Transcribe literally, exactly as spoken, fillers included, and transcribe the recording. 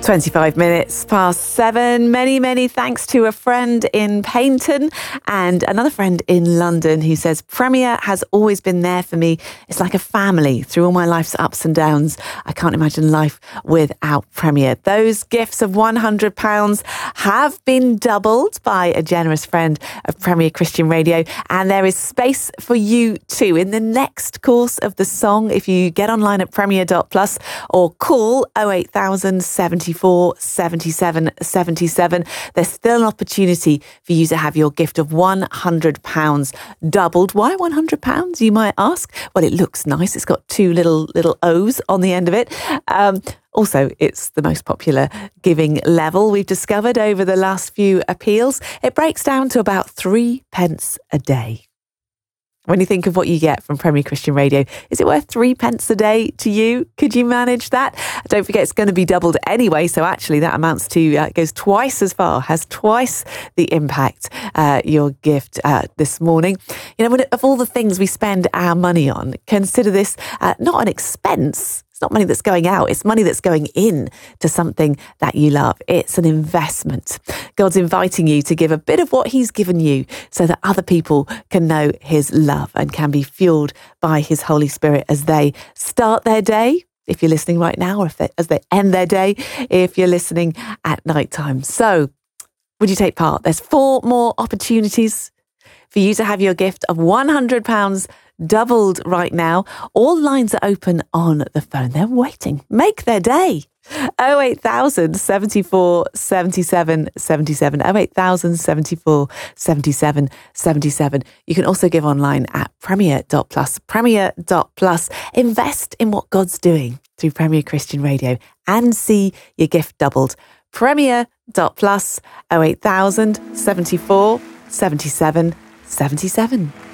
twenty-five minutes past seven. Many, many thanks to a friend in Paignton and another friend in London who says, Premier has always been there for me. It's like a family through all my life's ups and downs. I can't imagine life without Premier. Those gifts of one hundred pounds have been doubled by a generous friend of Premier Christian Radio. And there is space for you too in the next course of the song. If you get online at premier dot plus or call oh eight thousand seventy-four seventy-seven seventy-seven, there's still an opportunity for you to have your gift of one hundred pounds doubled. Why one hundred pounds, you might ask? Well, it looks nice. It's got two little little O's on the end of it. Um, also, it's the most popular giving level we've discovered over the last few appeals. It breaks down to about three pence a day. When you think of what you get from Premier Christian Radio, is it worth three pence a day to you? Could you manage that? Don't forget, it's going to be doubled anyway. So actually that amounts to, uh, goes twice as far, has twice the impact, uh, your gift uh, this morning. You know, when, of all the things we spend our money on, consider this uh, not an expense. Not money that's going out, it's money that's going in to something that you love. It's an investment. God's inviting you to give a bit of what he's given you so that other people can know his love and can be fueled by his Holy Spirit as they start their day, if you're listening right now, or if they, as they end their day, if you're listening at night time. So would you take part? There's four more opportunities for you to have your gift of one hundred pounds doubled right now. All lines are open on the phone. They're waiting. Make their day. oh eight thousand seventy-four seventy-seven seventy-seven. oh eight thousand seventy-four seventy-seven seventy-seven. You can also give online at premier dot plus. premier dot plus. Invest in what God's doing through Premier Christian Radio and see your gift doubled. premier dot plus. oh eight thousand seventy-four seventy-seven seventy-seven.